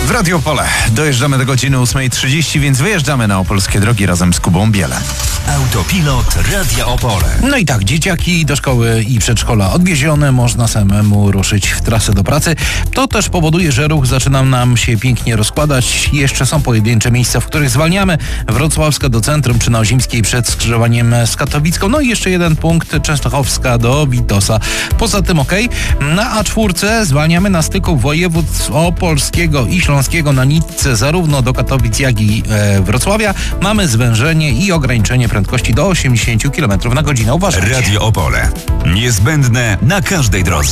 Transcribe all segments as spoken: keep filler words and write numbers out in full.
W Radio Opole dojeżdżamy do godziny ósmej trzydzieści, więc wyjeżdżamy na opolskie drogi razem z Kubą Bielem. Autopilot Radia Opole. No i tak, dzieciaki do szkoły i przedszkola odwiezione, można samemu ruszyć w trasę do pracy. To też powoduje, że ruch zaczyna nam się pięknie rozkładać. Jeszcze są pojedyncze miejsca, w których zwalniamy. Wrocławska do centrum przy Naozimskiej przed skrzyżowaniem z Katowicką. No i jeszcze jeden punkt, Częstochowska do Witosa. Poza tym okej. Okay. Na A cztery zwalniamy na styku województw opolskiego i śląskiego na nitce zarówno do Katowic, jak i e, Wrocławia. Mamy zwężenie i ograniczenie prędkości do osiemdziesiąt kilometrów na godzinę. Uważajcie. Radio Opole. Niezbędne na każdej drodze.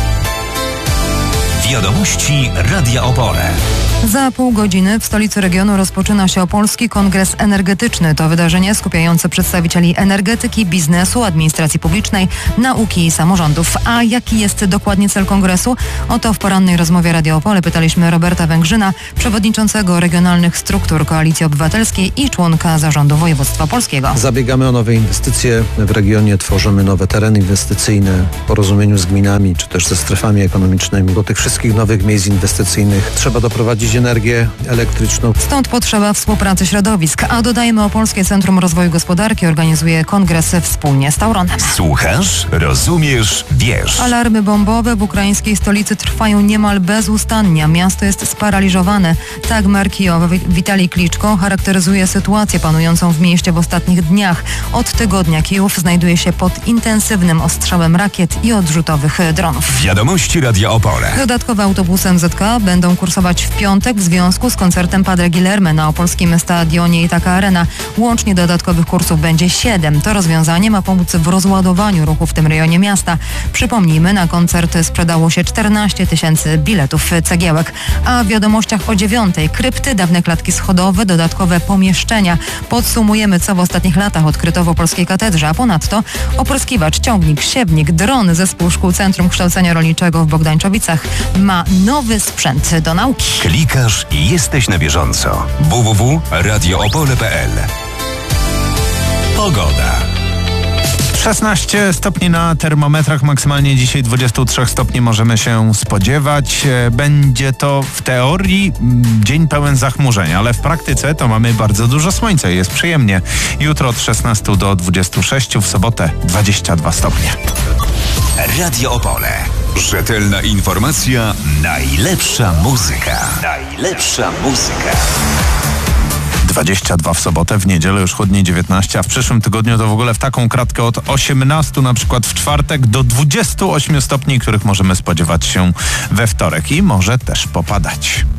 Wiadomości Radia Opole. Za pół godziny w stolicy regionu rozpoczyna się Opolski Kongres Energetyczny. To wydarzenie skupiające przedstawicieli energetyki, biznesu, administracji publicznej, nauki i samorządów. A jaki jest dokładnie cel kongresu? Oto w porannej rozmowie Radio Opole pytaliśmy Roberta Węgrzyna, przewodniczącego regionalnych struktur Koalicji Obywatelskiej i członka zarządu województwa opolskiego. Zabiegamy o nowe inwestycje w regionie, tworzymy nowe tereny inwestycyjne w porozumieniu z gminami, czy też ze strefami ekonomicznymi. Do tych wszystkich nowych miejsc inwestycyjnych trzeba doprowadzić energię elektryczną. Stąd potrzeba współpracy środowisk, a dodajmy, Opolskie Centrum Rozwoju Gospodarki organizuje kongres wspólnie z Tauronem. Słuchasz, rozumiesz, wiesz. Alarmy bombowe w ukraińskiej stolicy trwają niemal bezustannie. Miasto jest sparaliżowane. Tak mer Kijowa Witalij Kliczko charakteryzuje sytuację panującą w mieście w ostatnich dniach. Od tygodnia Kijów znajduje się pod intensywnym ostrzałem rakiet i odrzutowych dronów. Wiadomości Radia Opole. Dodatkowe autobusy M Z K będą kursować w piątek w związku z koncertem Padre Guilherme na opolskim stadionie Itaka Arena. Łącznie dodatkowych kursów będzie siedem. To rozwiązanie ma pomóc w rozładowaniu ruchu w tym rejonie miasta. Przypomnijmy, na koncert sprzedało się czternaście tysięcy biletów cegiełek. A w wiadomościach o dziewiątej krypty, dawne klatki schodowe, dodatkowe pomieszczenia. Podsumujemy, co w ostatnich latach odkryto w opolskiej katedrze, a ponadto opryskiwacz, ciągnik, siewnik, dron zespół szkół Centrum Kształcenia Rolniczego w Bogdańczowicach ma nowy sprzęt do nauki. Klikasz i jesteś na bieżąco. w w w kropka radio opole kropka p l. Pogoda. szesnaście stopni na termometrach, maksymalnie dzisiaj dwadzieścia trzy stopni możemy się spodziewać. Będzie to w teorii dzień pełen zachmurzeń, ale w praktyce to mamy bardzo dużo słońca i jest przyjemnie. Jutro od szesnastu do dwudziestu sześciu, w sobotę dwadzieścia dwa stopnie. Radio Opole. Rzetelna informacja, najlepsza muzyka. Najlepsza muzyka. dwadzieścia dwa w sobotę, w niedzielę już chłodniej dziewiętnaście, a w przyszłym tygodniu to w ogóle w taką kratkę od osiemnastu na przykład w czwartek do dwudziestu ośmiu stopni, których możemy spodziewać się we wtorek i może też popadać.